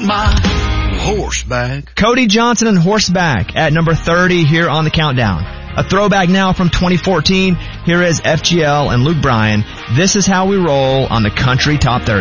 my horseback. Cody Johnson and Horseback at number 30 here on the countdown. A throwback now from 2014. Here is FGL and Luke Bryan. This is how we roll on the Country Top 30.